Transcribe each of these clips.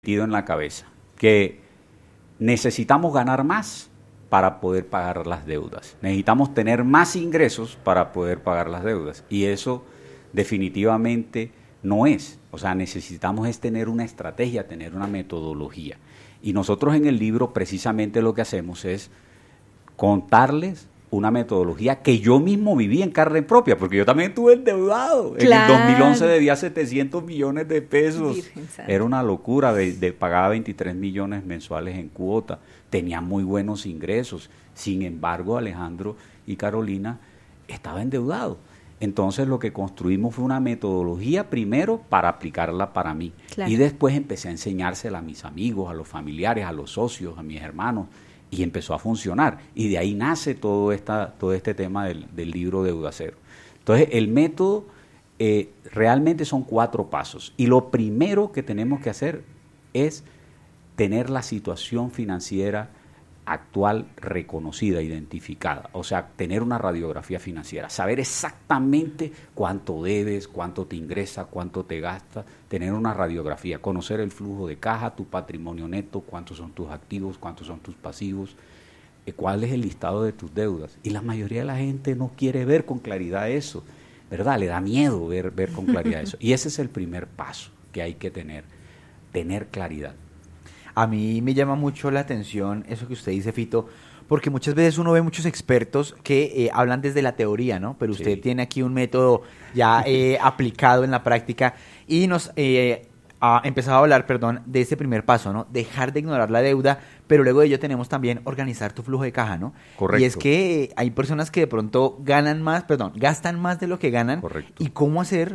metido en la cabeza, que necesitamos ganar más para poder pagar las deudas. Necesitamos tener más ingresos para poder pagar las deudas. Y eso definitivamente no es. O sea, necesitamos es tener una estrategia, tener una metodología. Y nosotros en el libro precisamente lo que hacemos es contarles una metodología que yo mismo viví en carne propia, porque yo también estuve endeudado. Claro. En el 2011 debía 700 millones de pesos. Virgen Santa. Era una locura, pagaba 23 millones mensuales en cuota, tenía muy buenos ingresos. Sin embargo, Alejandro y Carolina estaba endeudado. Entonces lo que construimos fue una metodología primero para aplicarla para mí. Claro. Y después empecé a enseñársela a mis amigos, a los familiares, a los socios, a mis hermanos. Y empezó a funcionar. Y de ahí nace todo este tema del libro Deuda Cero. Entonces, el método realmente son 4 pasos. Y lo primero que tenemos que hacer es tener la situación financiera actual reconocida, identificada. O sea, tener una radiografía financiera. Saber exactamente cuánto debes, cuánto te ingresa, cuánto te gastas. Tener una radiografía. Conocer el flujo de caja, tu patrimonio neto, cuántos son tus activos, cuántos son tus pasivos, cuál es el listado de tus deudas. Y la mayoría de la gente no quiere ver con claridad eso, ¿verdad? Le da miedo ver con claridad eso. Y ese es el primer paso que hay que tener claridad. A mí me llama mucho la atención eso que usted dice, Fito, porque muchas veces uno ve muchos expertos que hablan desde la teoría, ¿no? Pero usted tiene aquí un método ya aplicado en la práctica y nos ha empezado a hablar, de ese primer paso, ¿no? Dejar de ignorar la deuda, pero luego de ello tenemos también organizar tu flujo de caja, ¿no? Correcto. Y es que hay personas que de pronto gastan más de lo que ganan. Correcto. Y cómo hacer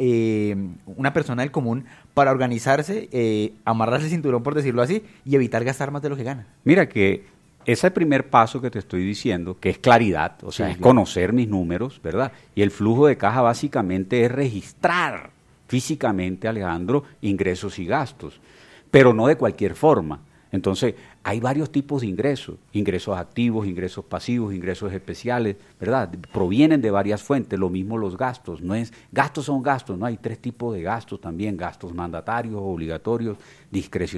una persona del común para organizarse, amarrarse el cinturón, por decirlo así, y evitar gastar más de lo que gana. Mira que ese primer paso que te estoy diciendo, que es claridad, o sea, es conocer mis números, ¿verdad? Y el flujo de caja básicamente es registrar físicamente, Alejandro, ingresos y gastos, pero no de cualquier forma. Entonces, hay varios tipos de ingresos activos, ingresos pasivos, ingresos especiales, ¿verdad? Provienen de varias fuentes, lo mismo los gastos, gastos son gastos, ¿no? Hay 3 tipos de gastos también, gastos mandatarios, obligatorios, discrecionales.